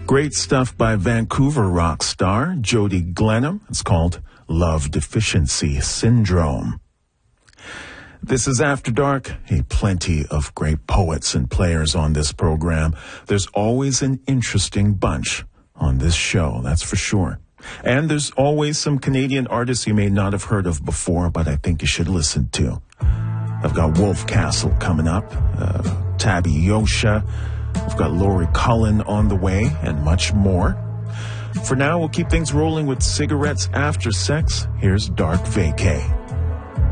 Great stuff by Vancouver rock star Jody Glenham. It's called Love Deficiency Syndrome. This is After Dark. Hey, plenty of great poets and players on this program. There's always an interesting bunch on this show, that's for sure. And there's always some Canadian artists you may not have heard of before, but I think you should listen to. I've got Wolf Castle coming up, Tabby Yosha. I've got Laurie Cullen on the way, and much more. For now, we'll keep things rolling with Cigarettes After Sex. Here's Dark Vacay.